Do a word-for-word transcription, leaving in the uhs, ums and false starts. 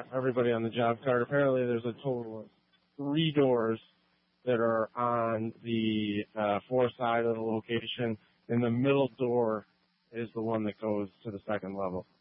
everybody on the job card. Apparently there's a total of three doors that are on the uh, floor side of the location, and the middle door is the one that goes to the second level.